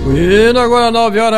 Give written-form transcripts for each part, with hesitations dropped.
E agora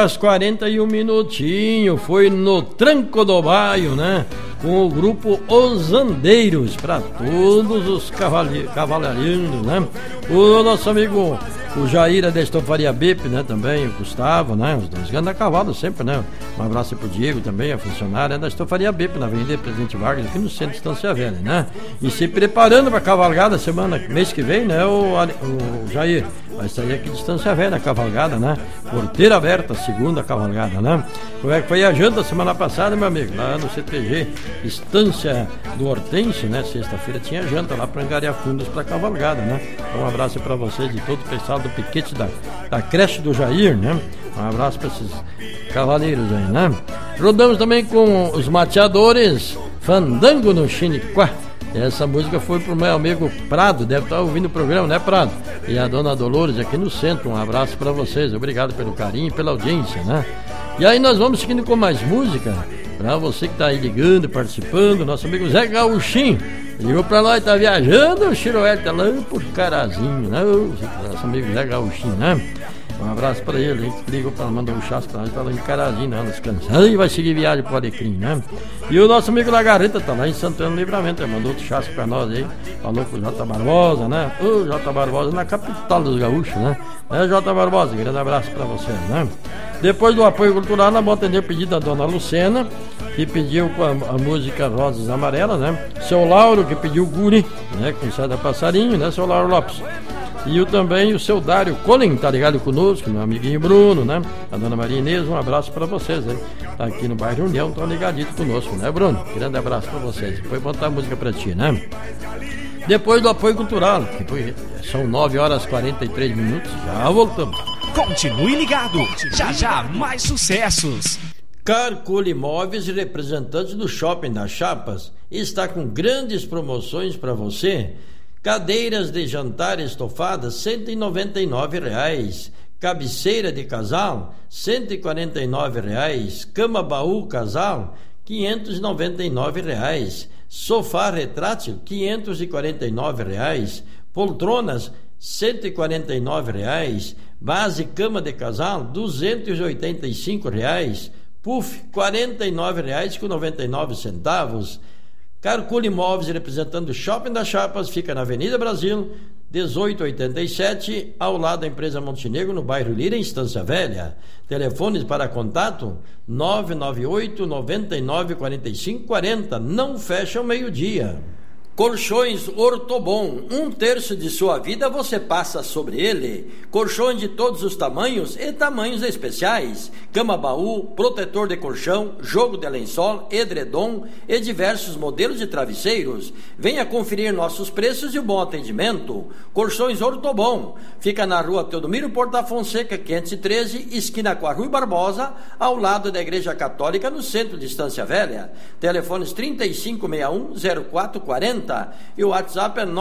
9h41, foi no Tranco do Baio, né? Com o grupo Os Andeiros, para todos os cavalarianos, né? O nosso amigo, o Jair da Estofaria Bip, né? Também, o Gustavo, né? Os dois andam a cavalo sempre, né? Um abraço pro Diego também, a funcionária da Estofaria Bip, na Avenida Presidente Vargas, aqui no centro de Estância Velha, né? E se preparando para a cavalgada mês que vem, né? O Jair vai sair aqui de Estância Velha, a cavalgada, né? Porteira aberta, segunda cavalgada, né? Como é que foi a janta semana passada, meu amigo? Lá no CTG, Estância do Hortêncio, né? Sexta-feira tinha janta lá para angariar fundos para cavalgada, né? Um abraço para vocês de todo o pessoal do piquete da creche do Jair, né? Um abraço para esses cavaleiros aí, né? Rodamos também com os mateadores, Fandango no Chiniquá. Essa música foi pro meu amigo Prado, deve estar ouvindo o programa, né, Prado? E a dona Dolores aqui no centro, um abraço para vocês, obrigado pelo carinho e pela audiência, né? E aí nós vamos seguindo com mais música, para você que tá aí ligando, participando, nosso amigo Zé Gauchinho, ligou pra lá e tá viajando, o Chiroete tá lá por Carazinho, né? Nosso amigo Zé Gauchinho, né? Um abraço pra ele, ligou pra mandar um chasco pra nós, tá lá em Carazinho, né? Descansando e vai seguir viagem pro Alecrim, né? E o nosso amigo Lagarreta tá lá em Santana do Livramento, ele mandou outro chasco pra nós aí, falou com o J. Barbosa, né? O J. Barbosa na capital dos gaúchos, né? J. Barbosa, grande abraço pra você, né? Depois do apoio cultural, nós vamos atender o pedido da dona Lucena, que pediu a música Rosas Amarelas, né? Seu Lauro, que pediu Guri, né? Com Sada Passarinho, né? Seu Lauro Lopes. E também o seu Dário Colin, tá ligado conosco, meu amiguinho Bruno, né? A dona Maria Inês, um abraço pra vocês, né? Tá aqui no bairro União, tão ligadito conosco, né, Bruno? Grande abraço pra vocês. Depois botar a música pra ti, né? Depois do apoio cultural, são 9h43, já voltamos. Continue ligado, já mais sucessos. Carcol Imóveis, representantes do Shopping das Chapas, está com grandes promoções para você. Cadeiras de jantar estofadas, R$ 199,00. Cabeceira de casal, R$ 149,00. Cama baú casal, R$ 599,00. Sofá retrátil, R$ 549,00. Poltronas, R$ 149,00. Base cama de casal, R$ 285,00. Puff, R$ 49,99. Carcul Imóveis, representando o Shopping das Chapas, fica na Avenida Brasil, 1887, ao lado da empresa Montenegro, no bairro Lira, em Estância Velha. Telefones para contato 998 99 45 40. Não fecha ao meio-dia. Colchões Ortobon, 1/3 de sua vida você passa sobre ele. Colchões de todos os tamanhos e tamanhos especiais. Cama baú, protetor de colchão, jogo de lençol, edredom e diversos modelos de travesseiros. Venha conferir nossos preços e o bom atendimento. Colchões Ortobon, fica na rua Teodomiro Porta Fonseca, 513, esquina com a Rui Barbosa, ao lado da Igreja Católica, no centro de Estância Velha. Telefones 3561-0440. E o WhatsApp é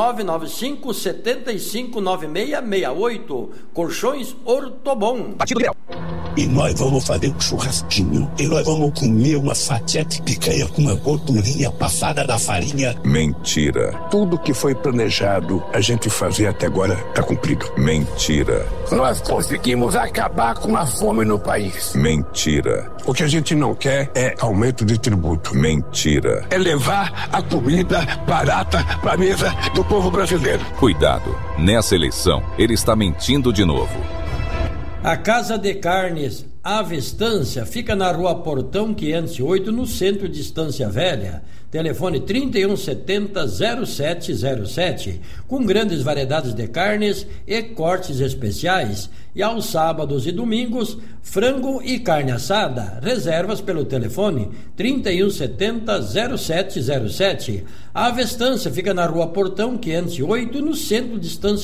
995-759668. Colchões Ortobon. E nós vamos fazer um churrasquinho. E nós vamos comer uma fatia de picanha com uma gordurinha passada da farinha. Mentira. Tudo que foi planejado a gente fazer até agora está cumprido. Mentira. Nós conseguimos acabar com a fome no país. Mentira. O que a gente não quer é aumento de tributo. Mentira. É levar a comida barata para a mesa do povo brasileiro. Cuidado. Nessa eleição, ele está mentindo de novo. A Casa de Carnes Ave Estância fica na Rua Portão 508, no centro de Estância Velha. Telefone 3170-0707, com grandes variedades de carnes e cortes especiais. E aos sábados e domingos, frango e carne assada. Reservas pelo telefone 3170-0707. A Ave Estância fica na Rua Portão 508, no centro de Estância